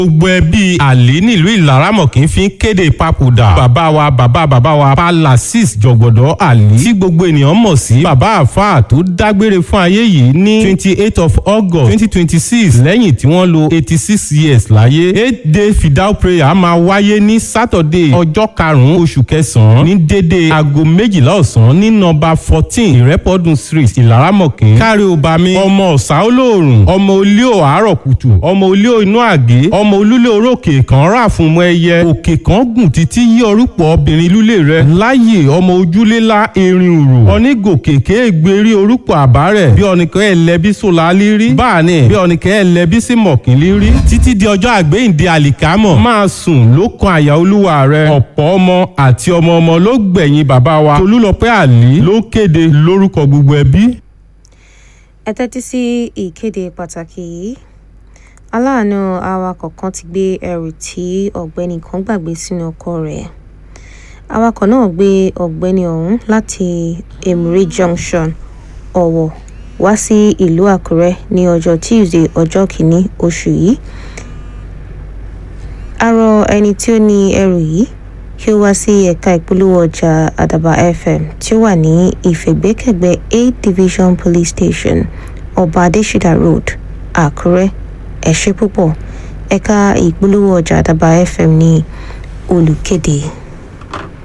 gbogbo ẹbí àlè nílùú ìlaramọ̀kín fi ń kéde ìpapòdà bàbá wa Palasis Jọ̀gbọ̀dọ̀ àlè tí gbogbo ènìyàn mọ̀ sí bàbá àfáà tó dágbére fún ayé yìí ní 28 of August 2026 lẹ́yìn tí wọ́n lo 86 years láyé. 8-day fidal prayer máa wáyé ní Saturday ọjọ́ 5 oṣù kẹsàn-án ní dédé aago 12 ọ̀sán ní nọ́mbà 14 Ìrẹ́pọ̀dùn Street Ìlaramọ̀kín. kárí ọba mi ọmọ ọ̀sà olóòrùn ọmọ olíò àárọ̀ kùtù ọmọ olíò inú àgé ọmọ olúlé orókè kan rà fún mọ ẹyẹ òkè kan gùn títí yí orúpọ̀ obìnrin lúlé rẹ láyè ọmọ ojúlélá erin òrò onígòkè kéègbérí orúpọ̀ àbárẹ̀ bí ọ̀nìkan ẹlẹ́bí sọ̀lá lírí báàní bí ọ̀nìkan ẹlẹ́bí sí mọ̀kín lírí títí di ọjọ́ àgbéyìnde àlìkámọ̀ máa sùn lókun àyà olúwa rẹ. ọ̀pọ̀ ọmọ àti ọmọ ọmọ ló gbẹ̀yìn bàbá wa Tolúlọpẹ́ Àlí ló kéde lórúkọ gbogbo ẹbí. ẹ tẹ́tí sí ìkéde pàtàkì yìí. Aláàánú awakọ̀ kan ti gbé ẹrù tí ọ̀gbẹ́ni kan gbàgbé sínú ọkọ̀ rẹ̀. Awakọ̀ náà gbé ọ̀gbẹ́ni ọ̀hún láti Emure Junction, Ọ̀wọ̀ wá sí ìlú Àkúrẹ́ ní ọjọ́ Tuesday ọjọ́ 1 oṣù yìí. A rọ ẹni tí ó ní ẹrù yìí kí ó wá sí ẹ̀ka ìpolówó ọjà Àdàbà FM tí ó wà ní ìfẹ̀gbẹ́kẹ̀gbẹ́ 8 Division Police Station, Ọba Adéṣídà Road, Àkúrẹ́. Ẹ ṣé púpọ̀. Ẹ̀ka ìpolówó ọjà Àdàbà FM ní olùkéde.